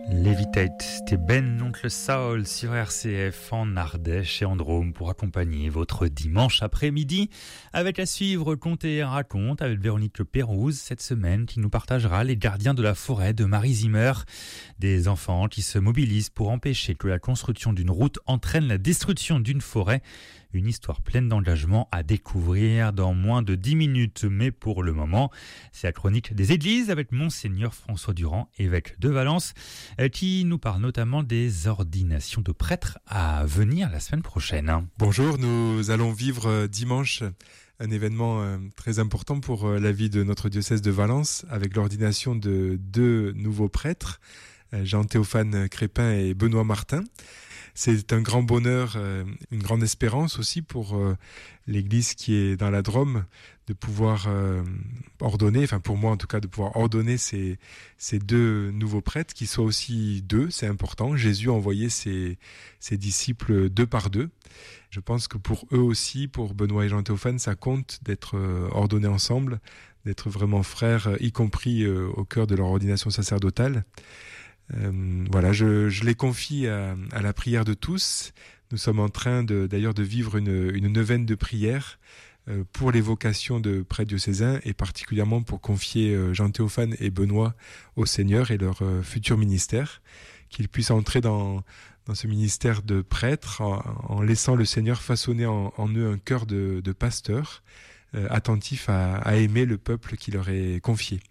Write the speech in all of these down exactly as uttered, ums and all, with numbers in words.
Levitate, c'était Ben Oncle Saul sur R C F en Ardèche et en Drôme pour accompagner votre dimanche après-midi avec à suivre Conte et raconte avec Véronique Pérouse cette semaine qui nous partagera les gardiens de la forêt de Marie Zimmer, des enfants qui se mobilisent pour empêcher que la construction d'une route entraîne la destruction d'une forêt. Une histoire pleine d'engagement à découvrir dans moins de dix minutes. Mais pour le moment, c'est la chronique des églises avec Monseigneur François Durand, évêque de Valence, qui nous parle notamment des ordinations de prêtres à venir la semaine prochaine. Bonjour, nous allons vivre dimanche un événement très important pour la vie de notre diocèse de Valence avec l'ordination de deux nouveaux prêtres, Jean-Théophane Crépin et Benoît Martin. C'est un grand bonheur, une grande espérance aussi pour l'Église qui est dans la Drôme de pouvoir ordonner, enfin pour moi en tout cas, de pouvoir ordonner ces, ces deux nouveaux prêtres qui soient aussi deux, c'est important. Jésus a envoyé ses, ses disciples deux par deux. Je pense que pour eux aussi, pour Benoît et Jean-Théophane, ça compte d'être ordonnés ensemble, d'être vraiment frères, y compris au cœur de leur ordination sacerdotale. Euh, voilà, je, je les confie à, à la prière de tous. Nous sommes en train de, d'ailleurs de vivre une, une neuvaine de prière euh, pour les vocations de prêtres diocésains et particulièrement pour confier euh, Jean-Théophane et Benoît au Seigneur et leur euh, futur ministère, qu'ils puissent entrer dans, dans ce ministère de prêtre en, en laissant le Seigneur façonner en, en eux un cœur de, de pasteur euh, attentif à, à aimer le peuple qui leur est confié.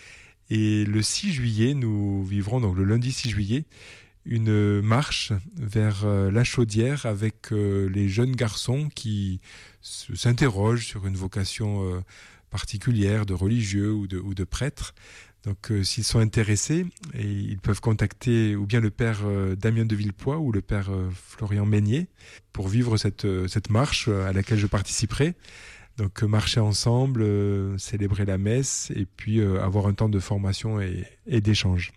Et le six juillet, nous vivrons, donc le lundi six juillet, une marche vers la Chaudière avec les jeunes garçons qui s'interrogent sur une vocation particulière de religieux ou de, ou de prêtre. Donc euh, s'ils sont intéressés, et ils peuvent contacter ou bien le père euh, Damien de Villepoix ou le père euh, Florian Meignier pour vivre cette, euh, cette marche à laquelle je participerai. Donc euh, marcher ensemble, euh, célébrer la messe et puis euh, avoir un temps de formation et, et d'échange.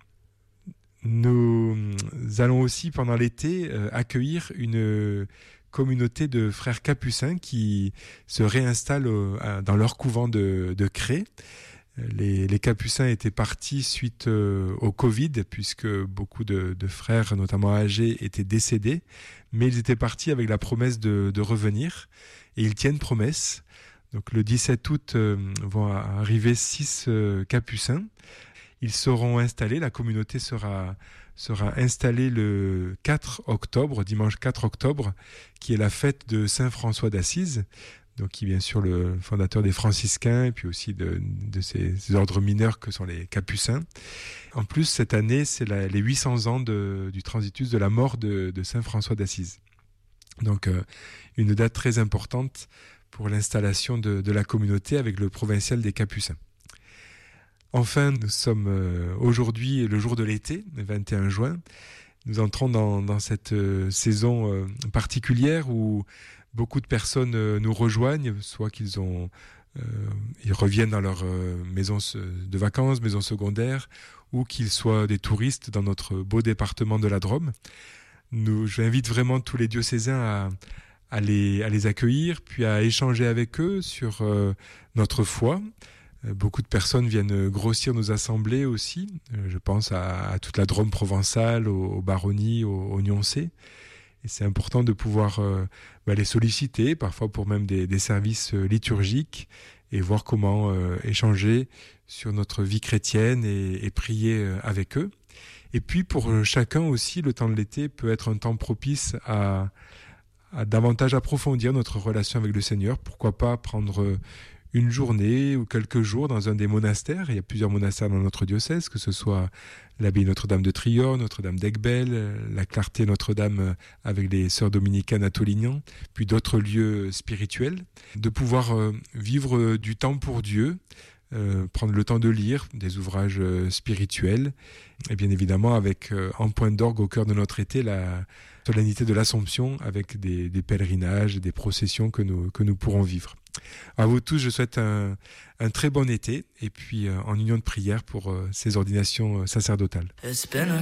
Nous allons aussi pendant l'été euh, accueillir une communauté de frères capucins qui se réinstallent euh, dans leur couvent de, de Cré. Les, les capucins étaient partis suite euh, au Covid puisque beaucoup de, de frères, notamment âgés, étaient décédés, mais ils étaient partis avec la promesse de, de revenir et ils tiennent promesse. Donc le dix-sept août euh, vont arriver six euh, capucins. Ils seront installés, la communauté sera sera installée le quatre octobre, dimanche quatre octobre, qui est la fête de Saint François d'Assise, donc qui est bien sûr le fondateur des franciscains et puis aussi de, de ces, ces ordres mineurs que sont les capucins. En plus, cette année, c'est la, les huit cents ans de, du transitus de la mort de, de Saint François d'Assise. Donc euh, une date très importante pour l'installation de, de la communauté avec le provincial des Capucins. Enfin, nous sommes euh, aujourd'hui le jour de l'été, le vingt et un juin. Nous entrons dans, dans cette euh, saison euh, particulière où beaucoup de personnes euh, nous rejoignent, soit qu'ils ont, euh, ils reviennent dans leur euh, maison de vacances, maison secondaire, ou qu'ils soient des touristes dans notre beau département de la Drôme. Nous, j'invite vraiment tous les diocésains à à les, à les accueillir, puis à échanger avec eux sur euh, notre foi. Euh, beaucoup de personnes viennent grossir nos assemblées aussi. Euh, je pense à, à toute la Drôme provençale, aux, aux baronnies, aux, aux nioncés. Et c'est important de pouvoir euh, bah, les solliciter, parfois pour même des, des services euh, liturgiques, et voir comment euh, échanger sur notre vie chrétienne et, et prier euh, avec eux. Et puis pour chacun aussi, le temps de l'été peut être un temps propice à à davantage approfondir notre relation avec le Seigneur. Pourquoi pas prendre une journée ou quelques jours dans un des monastères. Il y a plusieurs monastères dans notre diocèse, que ce soit l'abbaye Notre-Dame de Trior, Notre-Dame d'Aiguebelle, la Clarté Notre-Dame avec les sœurs dominicaines à Tolignan, puis d'autres lieux spirituels. De pouvoir vivre du temps pour Dieu, Euh, prendre le temps de lire des ouvrages euh, spirituels et bien évidemment avec euh, en point d'orgue au cœur de notre été la solennité de l'Assomption avec des, des pèlerinages et des processions que nous, que nous pourrons vivre. À vous tous, je souhaite un, un très bon été et puis euh, en union de prière pour euh, ces ordinations euh, sacerdotales.